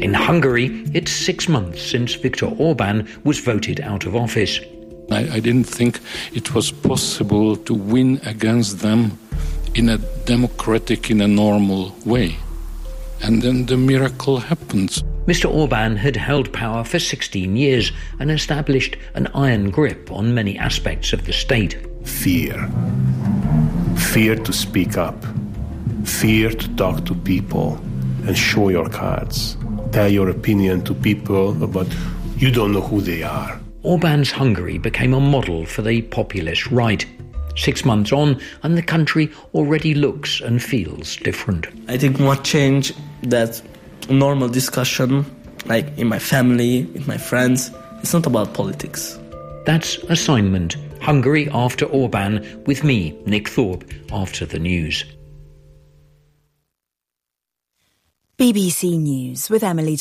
In Hungary, it's 6 months since Viktor Orban was voted out of office. I didn't think it was possible to win against them in a democratic, in a normal way. And then the miracle happened. Mr. Orban had held power for 16 years and established an iron grip on many aspects of the state. Fear. Fear to speak up. Fear to talk to people and show your cards. Tell your opinion to people, but you don't know who they are. Orban's Hungary became a model for the populist right. 6 months on, and the country already looks and feels different. I think what changed, that normal discussion, like in my family, with my friends, it's not about politics. That's Assignment, Hungary after Orban, with me, Nick Thorpe, after the news. BBC News with Emily